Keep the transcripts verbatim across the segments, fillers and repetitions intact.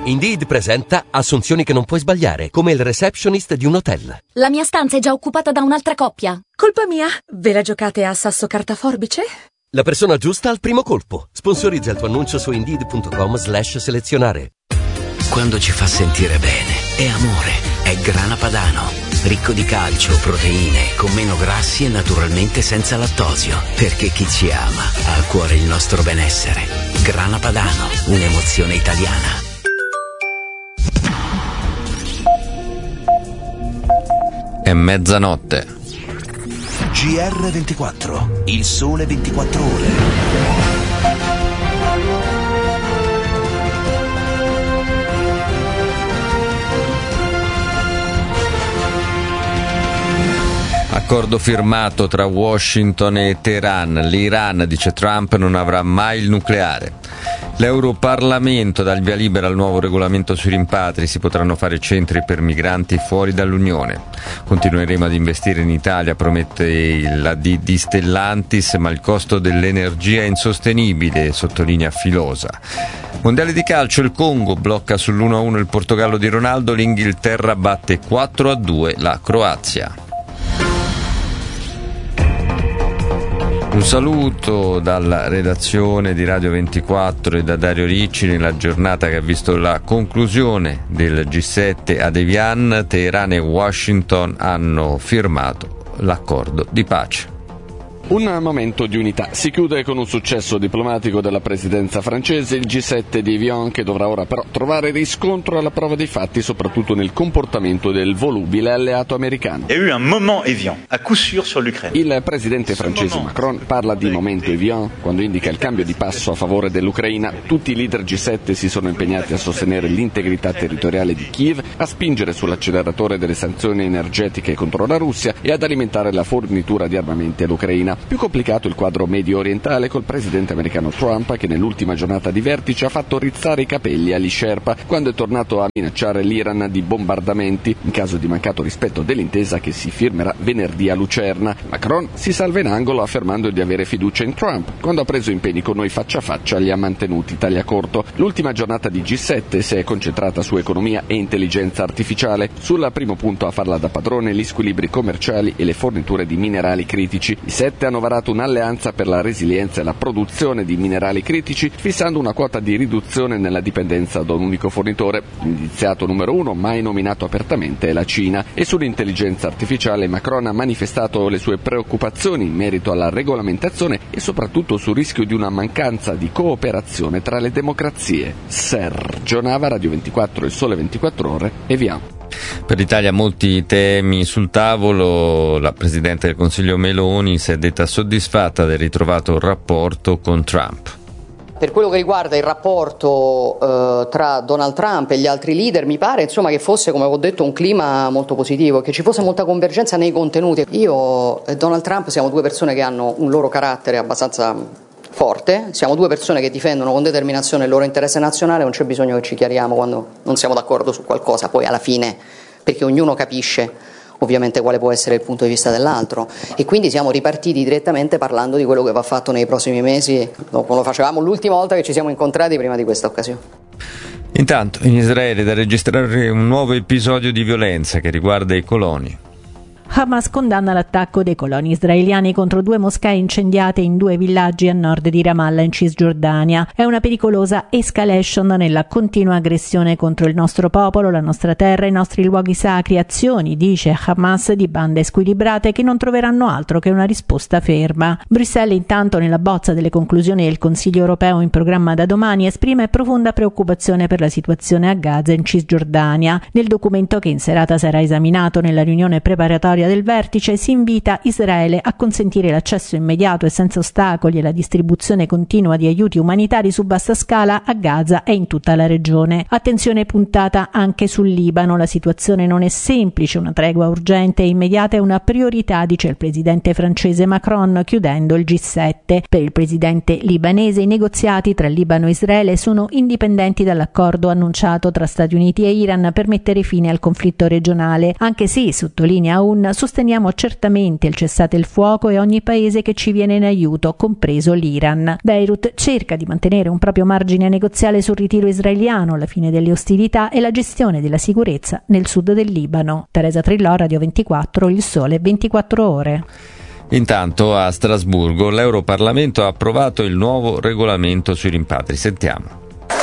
Indeed presenta assunzioni che non puoi sbagliare, come il receptionist di un hotel. La mia stanza è già occupata da un'altra coppia. Colpa mia. Ve la giocate a sasso carta forbice? La persona giusta al primo colpo. Sponsorizza il tuo annuncio su indeed.com slash selezionare. Quando ci fa sentire bene, è amore, è Grana Padano. Ricco di calcio, proteine, con meno grassi e naturalmente senza lattosio. Perché chi ci ama ha a cuore il nostro benessere. Grana Padano, un'emozione italiana. È mezzanotte. G R ventiquattro, il sole ventiquattro ore. Accordo firmato tra Washington e Teheran. L'Iran, dice Trump, non avrà mai il nucleare. L'Europarlamento dà il via libera al nuovo regolamento sui rimpatri. Si potranno fare centri per migranti fuori dall'Unione. Continueremo ad investire in Italia, promette la di, di Stellantis, ma il costo dell'energia è insostenibile, sottolinea Filosa. Mondiale di calcio, il Congo blocca sull'uno a uno il Portogallo di Ronaldo, l'Inghilterra batte quattro a due la Croazia. Un saluto dalla redazione di Radio ventiquattro e da Dario Ricci nella giornata che ha visto la conclusione del G sette ad Evian. Teheran e Washington hanno firmato l'accordo di pace. Un momento di unità. Si chiude con un successo diplomatico della presidenza francese, il G sette di Evian, che dovrà ora però trovare riscontro alla prova dei fatti, soprattutto nel comportamento del volubile alleato americano. Il presidente francese Macron parla di momento Evian quando indica il cambio di passo a favore dell'Ucraina. Tutti i leader G sette si sono impegnati a sostenere l'integrità territoriale di Kiev, a spingere sull'acceleratore delle sanzioni energetiche contro la Russia e ad alimentare la fornitura di armamenti all'Ucraina. Più complicato il quadro medio orientale col presidente americano Trump, che nell'ultima giornata di vertice ha fatto rizzare i capelli agli Sherpa quando è tornato a minacciare l'Iran di bombardamenti in caso di mancato rispetto dell'intesa che si firmerà venerdì a Lucerna. Macron si salva in angolo affermando di avere fiducia in Trump. Quando ha preso impegni con noi faccia a faccia li ha mantenuti taglia corto. L'ultima giornata di G sette si è concentrata su economia e intelligenza artificiale. Sul primo punto a farla da padrone gli squilibri commerciali e le forniture di minerali critici. I sette hanno varato un'alleanza per la resilienza e la produzione di minerali critici, fissando una quota di riduzione nella dipendenza da un unico fornitore. L'indiziato numero uno, mai nominato apertamente, è la Cina. E sull'intelligenza artificiale Macron ha manifestato le sue preoccupazioni in merito alla regolamentazione e soprattutto sul rischio di una mancanza di cooperazione tra le democrazie. Sergio Nava, Radio ventiquattro, il sole ventiquattro ore, Evian. Per l'Italia molti temi sul tavolo. La Presidente del Consiglio Meloni si è detta soddisfatta del ritrovato rapporto con Trump. Per quello che riguarda il rapporto eh, tra Donald Trump e gli altri leader, mi pare insomma che fosse, come ho detto, un clima molto positivo, che ci fosse molta convergenza nei contenuti. Io e Donald Trump siamo due persone che hanno un loro carattere abbastanza forte, siamo due persone che difendono con determinazione il loro interesse nazionale, non c'è bisogno che ci chiariamo quando non siamo d'accordo su qualcosa, poi alla fine, perché ognuno capisce ovviamente quale può essere il punto di vista dell'altro, e quindi siamo ripartiti direttamente parlando di quello che va fatto nei prossimi mesi, dopo lo facevamo l'ultima volta che ci siamo incontrati prima di questa occasione. Intanto in Israele è da registrare un nuovo episodio di violenza che riguarda i coloni. Hamas condanna l'attacco dei coloni israeliani contro due moschee incendiate in due villaggi a nord di Ramallah in Cisgiordania. È una pericolosa escalation nella continua aggressione contro il nostro popolo, la nostra terra, i nostri luoghi sacri, azioni, dice Hamas, di bande squilibrate che non troveranno altro che una risposta ferma. Bruxelles intanto, nella bozza delle conclusioni del Consiglio europeo in programma da domani, esprime profonda preoccupazione per la situazione a Gaza in Cisgiordania. Nel documento, che in serata sarà esaminato nella riunione preparatoria del vertice, si invita Israele a consentire l'accesso immediato e senza ostacoli e la distribuzione continua di aiuti umanitari su vasta scala a Gaza e in tutta la regione. Attenzione puntata anche sul Libano. La situazione non è semplice, una tregua urgente e immediata è una priorità, dice il presidente francese Macron, chiudendo il G sette. Per il presidente libanese i negoziati tra Libano e Israele sono indipendenti dall'accordo annunciato tra Stati Uniti e Iran per mettere fine al conflitto regionale, anche se, sottolinea un sosteniamo certamente il cessate il fuoco e ogni paese che ci viene in aiuto, compreso l'Iran. Beirut cerca di mantenere un proprio margine negoziale sul ritiro israeliano, la fine delle ostilità e la gestione della sicurezza nel sud del Libano. Teresa Trillò, Radio ventiquattro, Il Sole ventiquattro Ore. Intanto a Strasburgo l'Europarlamento ha approvato il nuovo regolamento sui rimpatri. Sentiamo.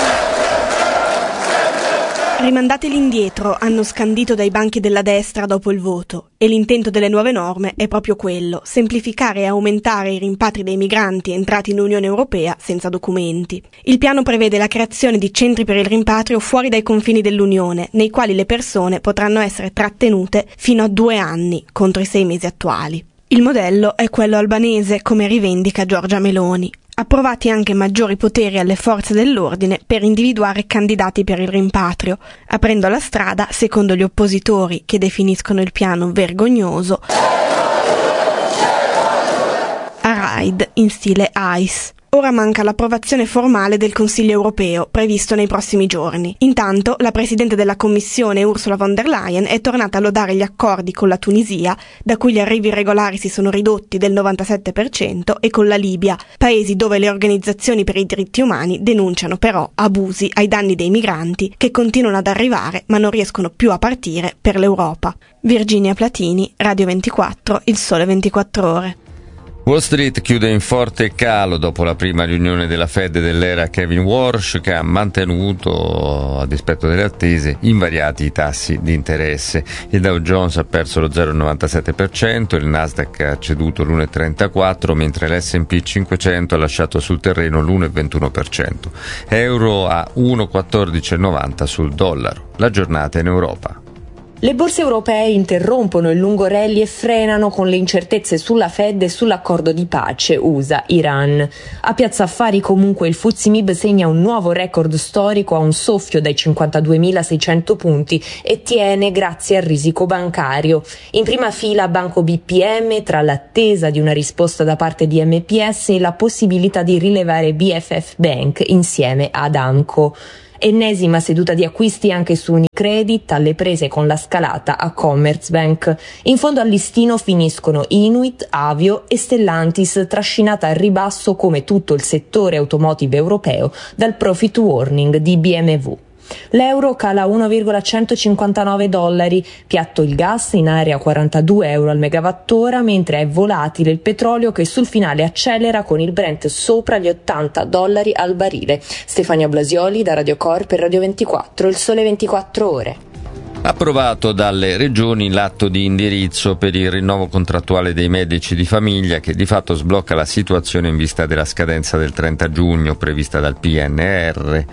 Rimandateli indietro, hanno scandito dai banchi della destra dopo il voto, e l'intento delle nuove norme è proprio quello, semplificare e aumentare i rimpatri dei migranti entrati in Unione Europea senza documenti. Il piano prevede la creazione di centri per il rimpatrio fuori dai confini dell'Unione, nei quali le persone potranno essere trattenute fino a due anni, contro i sei mesi attuali. Il modello è quello albanese, come rivendica Giorgia Meloni. Approvati anche maggiori poteri alle forze dell'ordine per individuare candidati per il rimpatrio, aprendo la strada, secondo gli oppositori che definiscono il piano vergognoso, a raid in stile ICE. Ora manca l'approvazione formale del Consiglio europeo, previsto nei prossimi giorni. Intanto, la Presidente della Commissione, Ursula von der Leyen, è tornata a lodare gli accordi con la Tunisia, da cui gli arrivi regolari si sono ridotti del novantasette per cento, e con la Libia, paesi dove le organizzazioni per i diritti umani denunciano però abusi ai danni dei migranti che continuano ad arrivare ma non riescono più a partire per l'Europa. Virginia Platini, Radio ventiquattro, Il Sole ventiquattro Ore. Wall Street chiude in forte calo dopo la prima riunione della Fed dell'era Kevin Warsh, che ha mantenuto, a dispetto delle attese, invariati i tassi di interesse. Il Dow Jones ha perso lo zero virgola novantasette per cento, il Nasdaq ha ceduto l'uno virgola trentaquattro per cento, mentre l'S and P cinquecento ha lasciato sul terreno l'uno virgola ventuno per cento. Euro a uno virgola quattordici novanta sul dollaro. La giornata in Europa. Le borse europee interrompono il lungo rally e frenano con le incertezze sulla Fed e sull'accordo di pace U S A-Iran. A Piazza Affari comunque il F T S E M I B segna un nuovo record storico a un soffio dai cinquantaduemilaseicento punti e tiene grazie al risico bancario. In prima fila Banco B P M, tra l'attesa di una risposta da parte di M P S e la possibilità di rilevare B F F Bank insieme ad Amco. Ennesima seduta di acquisti anche su Unicredit, alle prese con la scalata a Commerzbank. In fondo al listino finiscono Inuit, Avio e Stellantis, trascinata al ribasso come tutto il settore automotive europeo dal profit warning di B M W. L'euro cala uno virgola centocinquantanove dollari, piatto il gas in area quarantadue euro al megawattora, mentre è volatile il petrolio che sul finale accelera con il Brent sopra gli ottanta dollari al barile. Stefania Blasioli da Radio Cor per Radio ventiquattro, Il Sole ventiquattro Ore. Approvato dalle regioni l'atto di indirizzo per il rinnovo contrattuale dei medici di famiglia, che di fatto sblocca la situazione in vista della scadenza del trenta giugno prevista dal P N R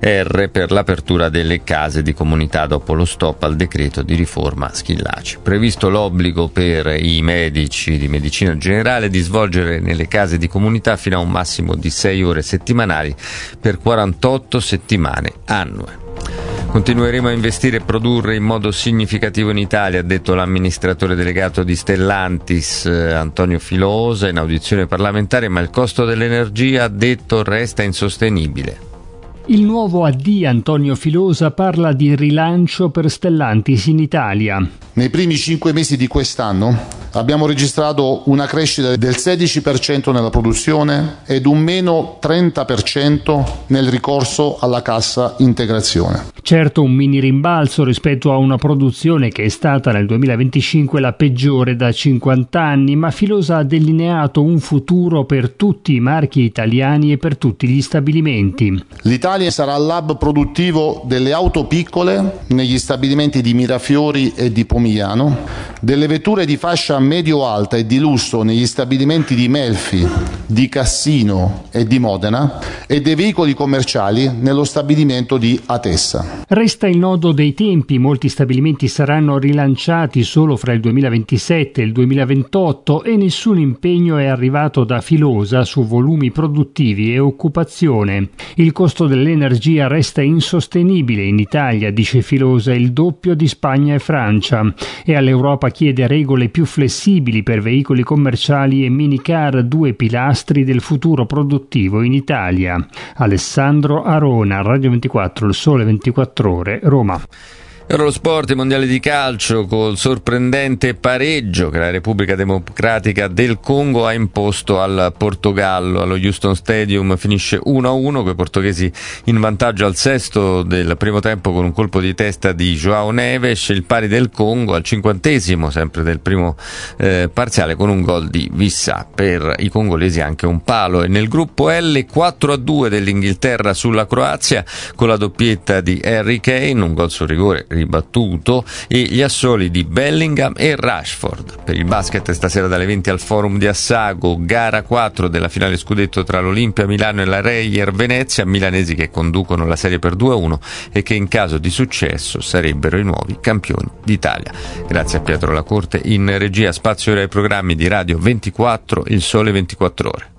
R per l'apertura delle case di comunità dopo lo stop al decreto di riforma Schillaci. Previsto l'obbligo per i medici di medicina generale di svolgere nelle case di comunità fino a un massimo di sei ore settimanali per quarantotto settimane annue. Continueremo a investire e produrre in modo significativo in Italia, ha detto l'amministratore delegato di Stellantis Antonio Filosa in audizione parlamentare, ma il costo dell'energia, ha detto, resta insostenibile. Il nuovo A D Antonio Filosa parla di rilancio per Stellantis in Italia. Nei primi cinque mesi di quest'anno abbiamo registrato una crescita del sedici per cento nella produzione ed un meno trenta per cento nel ricorso alla cassa integrazione. Certo, un mini rimbalzo rispetto a una produzione che è stata nel duemilaventicinque la peggiore da cinquanta anni, ma Filosa ha delineato un futuro per tutti i marchi italiani e per tutti gli stabilimenti. L'Italia sarà l'hub produttivo delle auto piccole negli stabilimenti di Mirafiori e di Pomigliano, delle vetture di fascia medio-alta e di lusso negli stabilimenti di Melfi, di Cassino e di Modena e dei veicoli commerciali nello stabilimento di Atessa. Resta il nodo dei tempi, molti stabilimenti saranno rilanciati solo fra il duemilaventisette e il duemilaventotto e nessun impegno è arrivato da Filosa su volumi produttivi e occupazione. Il costo dell'energia resta insostenibile in Italia, dice Filosa, il doppio di Spagna e Francia, e all'Europa chiede regole più flessibili per veicoli commerciali e minicar, due pilastri del futuro produttivo in Italia. Alessandro Arona, Radio ventiquattro, Il Sole ventiquattro Ore, Roma. Ora lo sport, i mondiali di calcio, col sorprendente pareggio che la Repubblica Democratica del Congo ha imposto al Portogallo. Allo Houston Stadium finisce uno a uno, con i portoghesi in vantaggio al sesto del primo tempo con un colpo di testa di João Neves, il pari del Congo al cinquantesimo, sempre del primo eh, parziale, con un gol di Wissa. Per i congolesi anche un palo. E nel gruppo L quattro a due dell'Inghilterra sulla Croazia, con la doppietta di Harry Kane, un gol su rigore ribattuto, e gli assoli di Bellingham e Rashford. Per il basket stasera dalle venti al Forum di Assago, gara quattro della finale scudetto tra l'Olimpia Milano e la Reyer Venezia, milanesi che conducono la serie per due a uno e che in caso di successo sarebbero i nuovi campioni d'Italia. Grazie a Pietro Lacorte in regia. Spazio ora ai programmi di Radio ventiquattro, Il Sole ventiquattro Ore.